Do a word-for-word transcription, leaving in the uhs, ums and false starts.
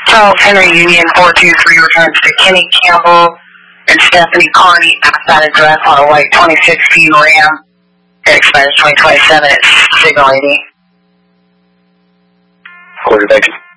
Charles Henry Union four two three returns to Kenny Campbell and Stephanie Carney at that address on a white twenty sixteen Ram. It expires twenty twenty-seven at Signal eighty. Quarter, thank you.